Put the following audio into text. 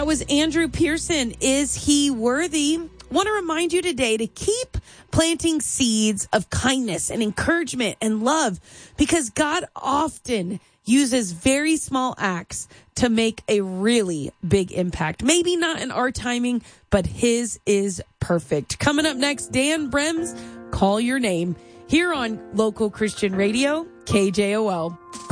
was Andrew Pearson. Is he worthy? Want to remind you today to keep planting seeds of kindness and encouragement and love, because God often uses very small acts to make a really big impact. Maybe not in our timing, but his is perfect. Coming up next, Dan Brems, Call Your Name, here on Local Christian Radio, KJOL.